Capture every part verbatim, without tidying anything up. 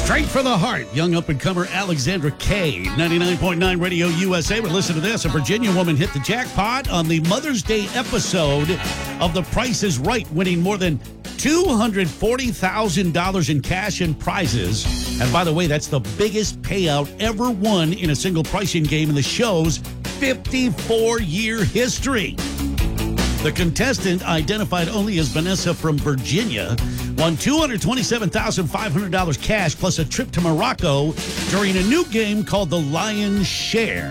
Straight for the heart, young up-and-comer Alexandra Kay, ninety-nine point nine Radio U S A. But listen to this. A Virginia woman hit the jackpot on the Mother's Day episode of The Price is Right, winning more than two hundred forty thousand dollars in cash and prizes. And by the way, that's the biggest payout ever won in a single pricing game in the show's fifty-four-year history. The contestant, identified only as Vanessa from Virginia, won two hundred twenty-seven thousand five hundred dollars cash plus a trip to Morocco during a new game called The Lion's Share.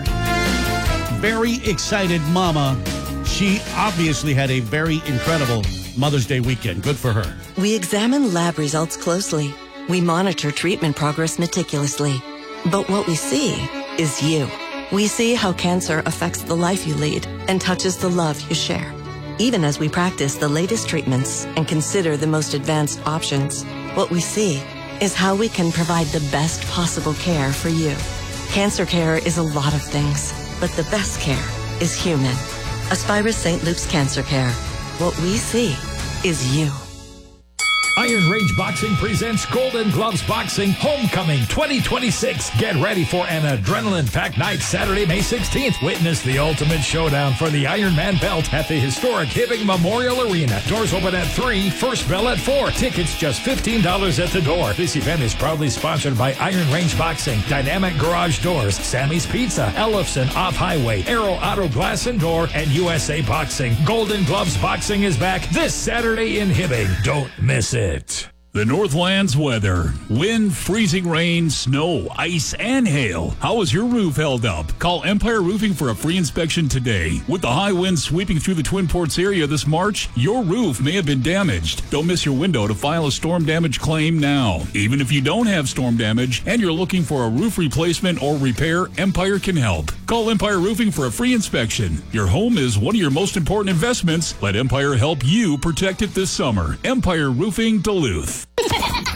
Very excited mama. She obviously had a very incredible Mother's Day weekend. Good for her. We examine lab results closely. We monitor treatment progress meticulously. But what we see is you. We see how cancer affects the life you lead and touches the love you share. Even as we practice the latest treatments and consider the most advanced options, what we see is how we can provide the best possible care for you. Cancer care is a lot of things, but the best care is human. Aspirus Saint Luke's Cancer Care. What we see is you. Iron Range Boxing presents Golden Gloves Boxing Homecoming twenty twenty-six. Get ready for an adrenaline-packed night Saturday, May sixteenth. Witness the ultimate showdown for the Iron Man belt at the historic Hibbing Memorial Arena. Doors open at three, first bell at four. Tickets just fifteen dollars at the door. This event is proudly sponsored by Iron Range Boxing, Dynamic Garage Doors, Sammy's Pizza, Ellefson Off-Highway, Aero Auto Glass and Door, and U S A Boxing. Golden Gloves Boxing is back this Saturday in Hibbing. Don't miss it. It. The Northlands weather. Wind, freezing rain, snow, ice, and hail. How is your roof held up? Call Empire Roofing for a free inspection today. With the high winds sweeping through the Twin Ports area this March, your roof may have been damaged. Don't miss your window to file a storm damage claim now. Even if you don't have storm damage and you're looking for a roof replacement or repair, Empire can help. Call Empire Roofing for a free inspection. Your home is one of your most important investments. Let Empire help you protect it this summer. Empire Roofing Duluth.